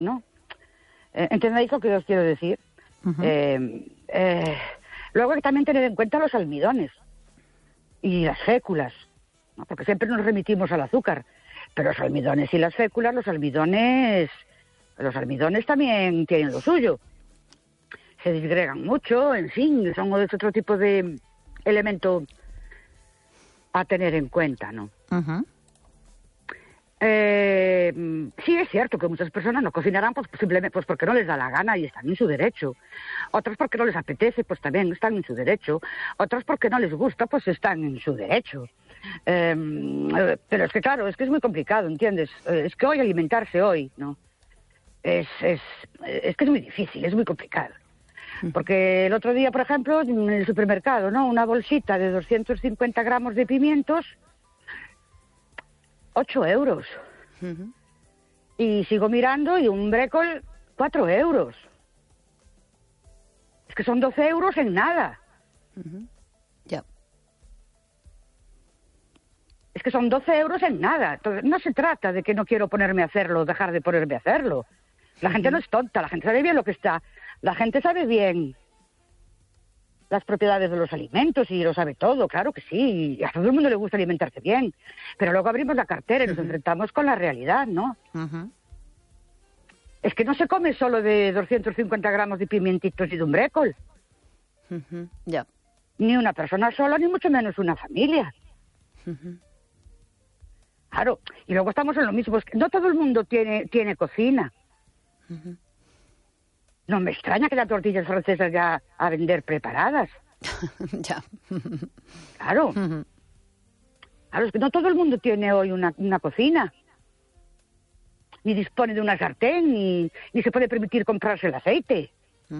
¿no? ¿Entendéis lo que os quiero decir? Luego hay que también tener en cuenta los almidones y las féculas, ¿no? Porque siempre nos remitimos al azúcar, pero los almidones y las féculas, los almidones también tienen lo suyo. Se disgregan mucho, en fin, son otro tipo de elemento a tener en cuenta, ¿no? Sí, es cierto que muchas personas no cocinarán pues simplemente pues porque no les da la gana y están en su derecho. Otras porque no les apetece, pues también están en su derecho. Otras porque no les gusta, pues están en su derecho. Pero es que claro, es que es muy complicado, ¿entiendes? Es que hoy alimentarse hoy, ¿no? Es que es muy difícil, es muy complicado. Porque el otro día, por ejemplo, en el supermercado, ¿no? Una bolsita de 250 gramos de pimientos, 8 euros. Y sigo mirando y un brécol, 4 euros. Es que son 12 euros en nada. Ya. Es que son 12 euros en nada. Entonces, no se trata de que no quiero ponerme a hacerlo o dejar de ponerme a hacerlo. La gente no es tonta, la gente sabe bien lo que está. La gente sabe bien las propiedades de los alimentos y lo sabe todo, claro que sí. Y a todo el mundo le gusta alimentarse bien. Pero luego abrimos la cartera y nos enfrentamos con la realidad, ¿no? Es que no se come solo de 250 gramos de pimientitos y de un brécol. Ya. Ni una persona sola, ni mucho menos una familia. Claro, y luego estamos en lo mismo. Es que no todo el mundo tiene cocina. No me extraña que las tortillas francesas ya a vender preparadas. Ya. Claro. Claro, es que no todo el mundo tiene hoy una cocina. Ni dispone de una sartén, ni se puede permitir comprarse el aceite.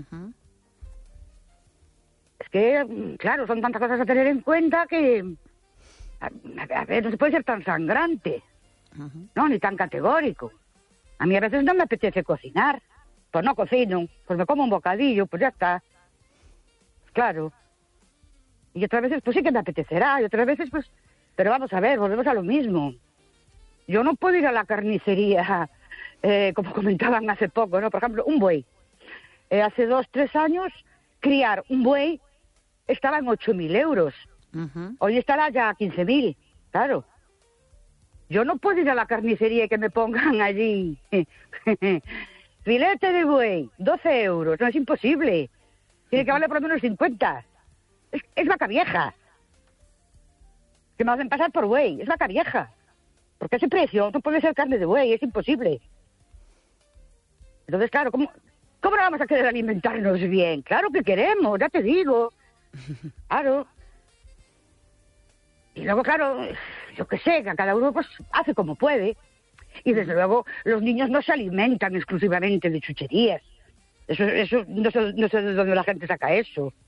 Es que, claro, son tantas cosas a tener en cuenta que... A ver, no se puede ser tan sangrante. No, ni tan categórico. A mí a veces no me apetece cocinar. Pues no cocino, pues me como un bocadillo, pues ya está. Claro. Y otras veces pues sí que me apetecerá, y otras veces pues... Pero vamos a ver, volvemos a lo mismo. Yo no puedo ir a la carnicería, como comentaban hace poco, ¿no? Por ejemplo, un buey. Hace 2, 3 años, criar un buey estaba en 8.000 euros. Hoy estará ya a 15.000, claro. Yo no puedo ir a la carnicería y que me pongan allí... Filete de buey, 12 euros. No, es imposible. Tiene que valer por lo menos 50. Es vaca vieja. Que me hacen pasar por buey. Es vaca vieja. Porque ese precio no puede ser carne de buey. Es imposible. Entonces, claro, ¿cómo no vamos a querer alimentarnos bien? Claro que queremos, ya te digo. Claro. Y luego, claro, yo qué sé, que cada uno pues hace como puede. Y desde luego los niños no se alimentan exclusivamente de chucherías. Eso no sé de dónde la gente saca eso. O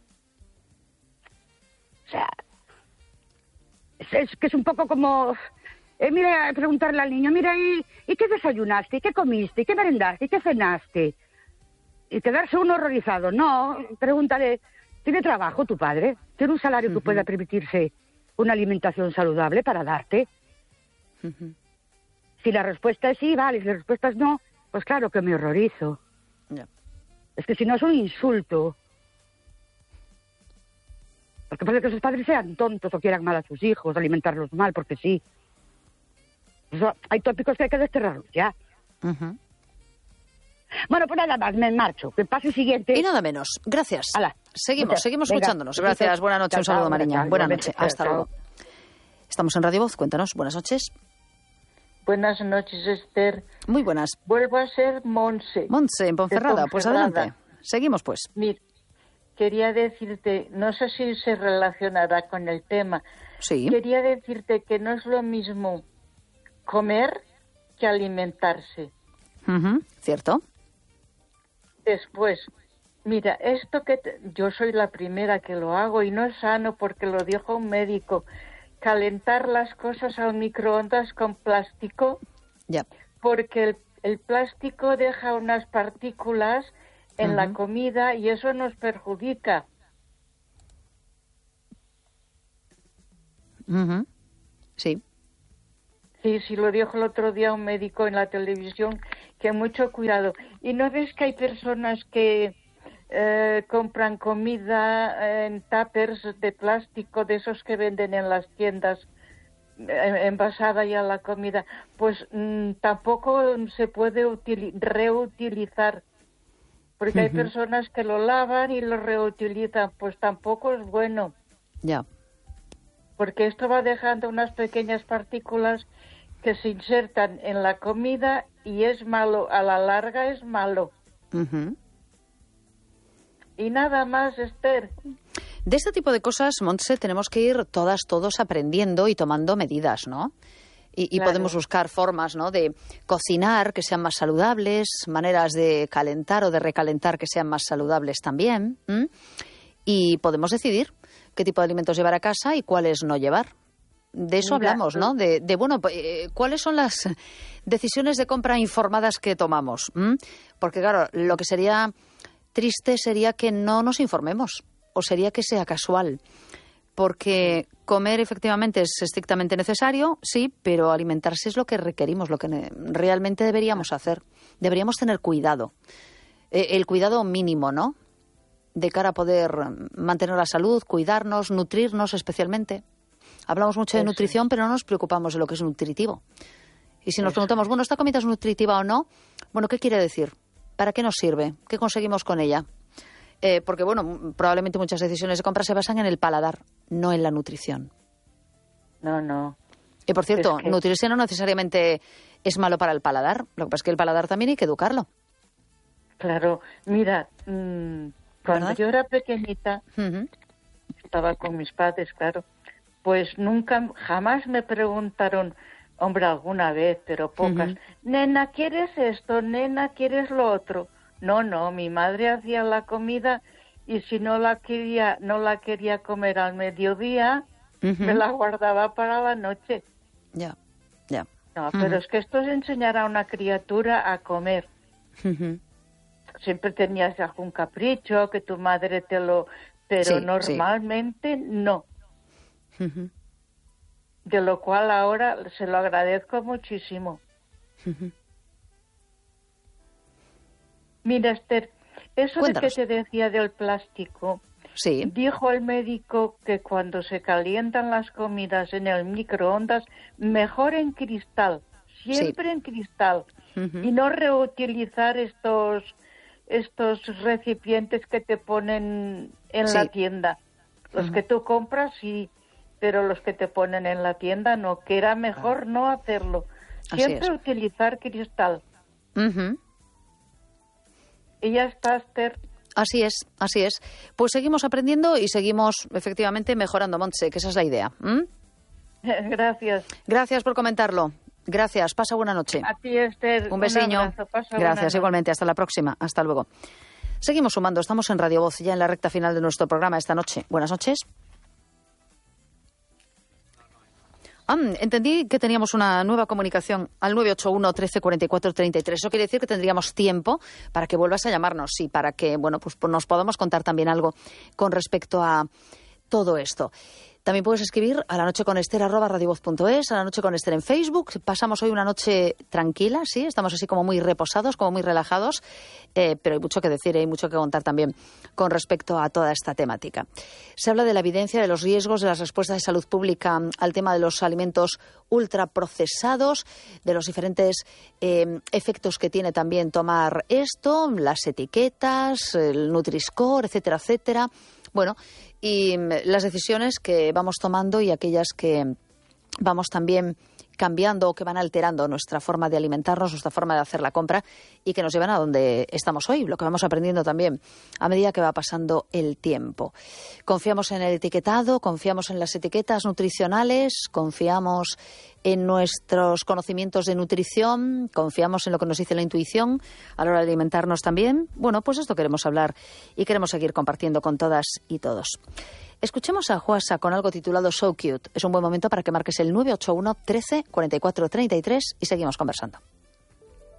sea, es que es un poco como... mira, preguntarle al niño, mira, ¿y qué desayunaste? ¿Y qué comiste? ¿Y qué merendaste? ¿Y qué cenaste? Y quedarse uno horrorizado. No, pregúntale, ¿tiene trabajo tu padre? ¿Tiene un salario que pueda permitirse una alimentación saludable para darte? Si la respuesta es sí, vale. Si la respuesta es no, pues claro que me horrorizo. Yeah. Es que si no es un insulto. Porque parece que esos padres sean tontos o quieran mal a sus hijos, alimentarlos mal, porque sí. Eso, hay tópicos que hay que desterrarlos ya. Bueno, pues nada más, me marcho. Que pase el siguiente. Y nada menos. Gracias. Hala. Seguimos Venga, escuchándonos. Gracias, buenas noches. Un saludo, Mariña. Buenas noches. Hasta chao. luego. Estamos en Radio Voz. Cuéntanos. Buenas noches. Buenas noches, Esther. Muy buenas. Vuelvo a ser Monse. Monse, en Ponferrada. Pues adelante. Seguimos, pues. Mira, quería decirte, no sé si se relacionará con el tema. Sí. Quería decirte que no es lo mismo comer que alimentarse. ¿Cierto? Después, mira, yo soy la primera que lo hago y no es sano porque lo dijo un médico. Calentar las cosas al microondas con plástico, Ya. porque el plástico deja unas partículas en la comida y eso nos perjudica. Sí. Sí, lo dijo el otro día un médico en la televisión, que mucho cuidado. ¿Y no ves que hay personas que compran comida en tuppers de plástico, de esos que venden en las tiendas, envasada ya la comida? Pues tampoco se puede reutilizar, porque hay personas que lo lavan y lo reutilizan, pues tampoco es bueno. Ya. Porque esto va dejando unas pequeñas partículas que se insertan en la comida y es malo, a la larga es malo. Y nada más, Esther. De este tipo de cosas, Montse, tenemos que ir todos aprendiendo y tomando medidas, ¿no? Y Claro. podemos buscar formas, ¿no?, de cocinar que sean más saludables, maneras de calentar o de recalentar que sean más saludables también. Y podemos decidir qué tipo de alimentos llevar a casa y cuáles no llevar. De eso hablamos, ¿no? De ¿cuáles son las decisiones de compra informadas que tomamos? Porque, claro, lo que sería triste sería que no nos informemos, o sería que sea casual. Porque comer efectivamente es estrictamente necesario, sí, pero alimentarse es lo que requerimos, lo que realmente deberíamos hacer. Deberíamos tener cuidado. El cuidado mínimo, ¿no?, de cara a poder mantener la salud, cuidarnos, nutrirnos especialmente. Hablamos mucho de nutrición, pero no nos preocupamos de lo que es nutritivo. Y si nos preguntamos, bueno, ¿esta comida es nutritiva o no? Bueno, ¿qué quiere decir? ¿Para qué nos sirve? ¿Qué conseguimos con ella? Porque, bueno, probablemente muchas decisiones de compra se basan en el paladar, no en la nutrición. No. Y, por cierto, Es que... nutrirse no necesariamente es malo para el paladar. Lo que pasa es que el paladar también hay que educarlo. Claro, mira, cuando ¿verdad? yo era pequeñita, estaba con mis padres, claro, pues jamás me preguntaron, hombre, alguna vez, pero pocas, nena, ¿quieres esto? Nena, ¿quieres lo otro? No, mi madre hacía la comida y si no la quería comer al mediodía, me la guardaba para la noche. Ya. No, pero es que esto es enseñar a una criatura a comer. Siempre tenías algún capricho, que tu madre te lo... Pero Sí, normalmente no. De lo cual ahora se lo agradezco muchísimo. Mira, Esther, eso Cuéntanos. de que te decía del plástico, Sí. dijo el médico que cuando se calientan las comidas en el microondas, mejor en cristal, siempre en cristal, y no reutilizar estos recipientes que te ponen en la tienda. Los que tú compras, sí, pero los que te ponen en la tienda no, que era mejor no hacerlo. Siempre utilizar cristal. Y ya está, Esther. Así es. Pues seguimos aprendiendo y seguimos efectivamente mejorando, Montse, que esa es la idea. Gracias. Gracias por comentarlo. Gracias. Pasa buena noche. A ti, Esther. Un besiño. Abrazo. Gracias, igualmente. Hasta la próxima. Hasta luego. Seguimos sumando. Estamos en Radio Voz, ya en la recta final de nuestro programa esta noche. Buenas noches. Entendí que teníamos una nueva comunicación al 981 13 44 33. Eso quiere decir que tendríamos tiempo para que vuelvas a llamarnos y para que, bueno, pues nos podamos contar también algo con respecto a todo esto. También puedes escribir a lanocheconester@radiovoz.es, a La Noche con Ester en Facebook. Pasamos hoy una noche tranquila, sí, estamos así como muy reposados, como muy relajados, pero hay mucho que decir, hay mucho que contar también con respecto a toda esta temática. Se habla de la evidencia, de los riesgos, de las respuestas de salud pública al tema de los alimentos ultraprocesados, de los diferentes efectos que tiene también tomar esto, las etiquetas, el Nutri-Score, etcétera, etcétera. Bueno, y las decisiones que vamos tomando y aquellas que vamos también cambiando o que van alterando nuestra forma de alimentarnos, nuestra forma de hacer la compra y que nos llevan a donde estamos hoy, lo que vamos aprendiendo también a medida que va pasando el tiempo. Confiamos en el etiquetado, confiamos en las etiquetas nutricionales, confiamos en nuestros conocimientos de nutrición, confiamos en lo que nos dice la intuición a la hora de alimentarnos también. Bueno, pues esto queremos hablar y queremos seguir compartiendo con todas y todos. Escuchemos a Juasa con algo titulado So Cute. Es un buen momento para que marques el 981 13 44 33 y seguimos conversando.